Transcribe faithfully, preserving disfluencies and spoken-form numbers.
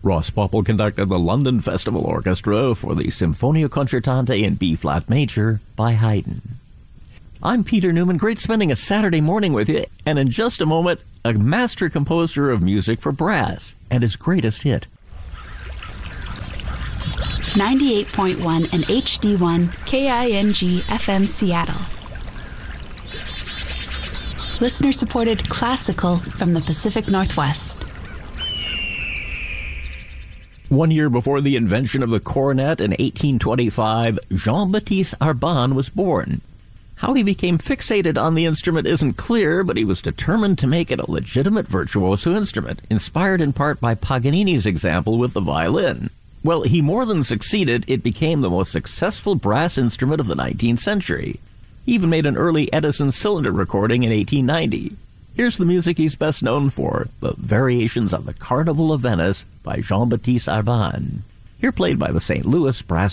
Ross Popple conducted the London Festival Orchestra for the Symphonia Concertante in B-flat major by Haydn. I'm Peter Newman. Great spending a Saturday morning with you. And in just a moment, a master composer of music for brass and his greatest hit. ninety-eight point one and H D one K I N G F M Seattle. Listener-supported classical from the Pacific Northwest. One year before the invention of the cornet in eighteen twenty-five, Jean-Baptiste Arban was born. How he became fixated on the instrument isn't clear, but he was determined to make it a legitimate virtuoso instrument, inspired in part by Paganini's example with the violin. Well, he more than succeeded. It became the most successful brass instrument of the nineteenth century. He even made an early Edison cylinder recording in eighteen ninety. Here's the music he's best known for, the Variations on the Carnival of Venice by Jean-Baptiste Arban. Here played by the Saint Louis Brass